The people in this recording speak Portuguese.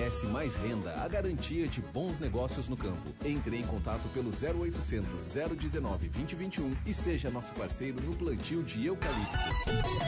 oferece mais renda, a garantia de bons negócios no campo. Entre em contato pelo 0800 019 2021 e seja nosso parceiro no plantio de eucalipto.